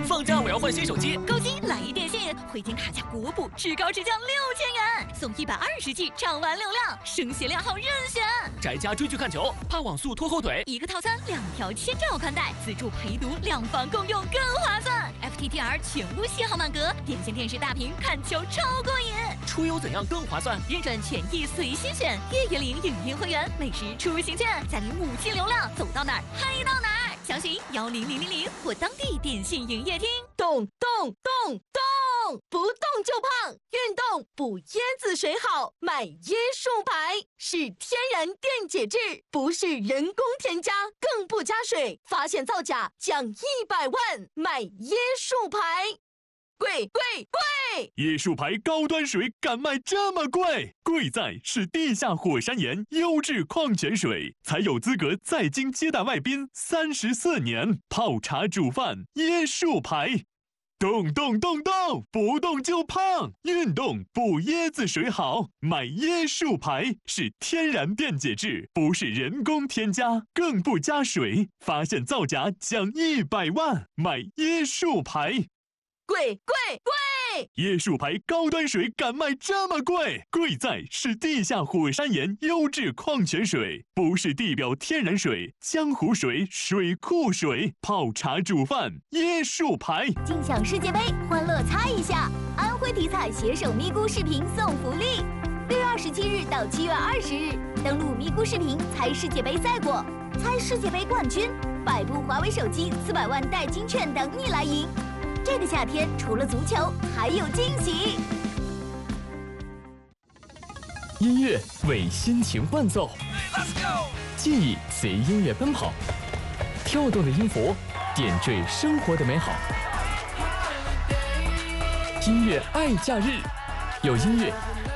放假我要换新手机， 购机来电信，回金卡加国补，至高至降6000元，送120G 畅玩流量，声协量号任选。 宅家追剧看球，怕网速拖后腿， 一个套餐2条千兆宽带，自助陪读，2房共用更划算。FTTR 全屋信号满格，点线电视大屏看球超过瘾。 出游怎样更划算？ 认准权益随心选，月月领影音会员，每日出行券，再领5G流量，走到哪儿嗨到哪儿。详询10000或当地电信营业厅。 动，不动就胖，运动补椰子水好，买椰树牌是天然电解质，不是人工添加，更不加水，发现造假奖100万，买椰树牌。贵！ 椰树牌高端水敢卖这么贵？贵在是地下火山岩优质矿泉水，才有资格在京接待外宾34年。泡茶煮饭，椰树牌。动，不动就胖，运动补椰子水好，买椰树牌是天然电解质，不是人工添加，更不加水，发现造假奖100万，买椰树牌。 贵！ 椰树牌高端水敢卖这么贵？贵在是地下火山岩优质矿泉水，不是地表天然水、江湖水、水库水。泡茶煮饭，椰树牌。 尽享世界杯，欢乐猜一下！安徽体彩携手咪咕视频送福利，6月27日到7月20日，登录咪咕视频猜世界杯赛果，猜世界杯冠军，100部华为手机400万代金券等你来赢。这个夏天除了足球还有惊喜。 音乐为心情伴奏，记忆随音乐奔跑，跳动的音符点缀生活的美好。音乐爱假日，有音乐